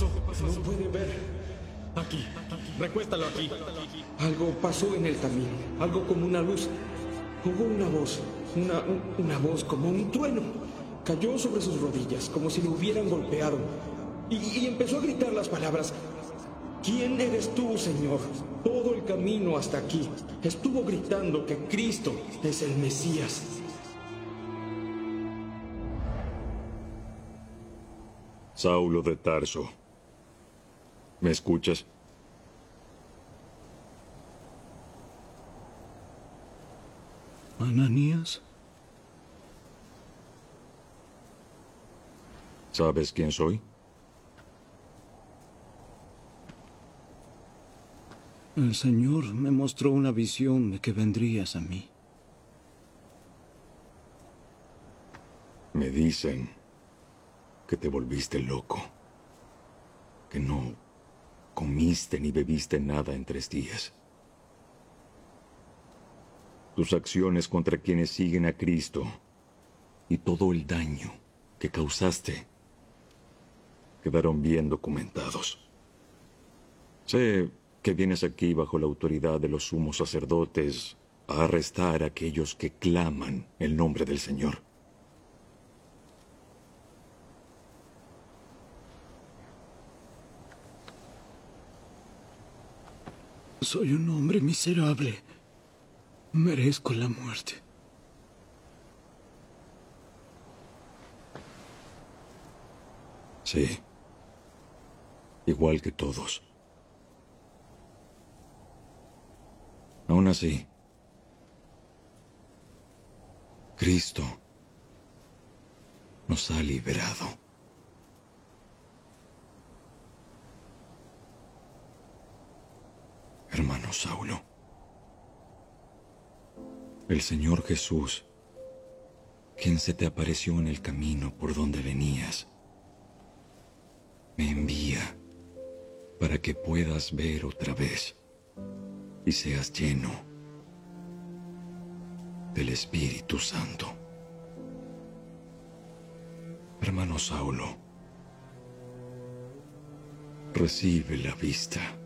pasó? No puede ver. Aquí. Recuéstalo aquí. Algo pasó en el camino. Algo como una luz. Hubo una voz. Una voz como un trueno. Cayó sobre sus rodillas, como si lo hubieran golpeado. Y empezó a gritar las palabras. ¿Quién eres tú, Señor? Todo el camino hasta aquí estuvo gritando que Cristo es el Mesías. Saulo de Tarso, ¿me escuchas? ¿Ananías? ¿Sabes quién soy? El Señor me mostró una visión de que vendrías a mí. Me dicen que te volviste loco, que no comiste ni bebiste nada en 3 días. Tus acciones contra quienes siguen a Cristo y todo el daño que causaste quedaron bien documentados. Sé que vienes aquí bajo la autoridad de los sumos sacerdotes a arrestar a aquellos que claman el nombre del Señor. Soy un hombre miserable. Merezco la muerte. Sí, igual que todos. Aún así, Cristo nos ha liberado. Hermano Saulo, el Señor Jesús, quien se te apareció en el camino por donde venías, me envía para que puedas ver otra vez y seas lleno del Espíritu Santo. Hermano Saulo, recibe la vista.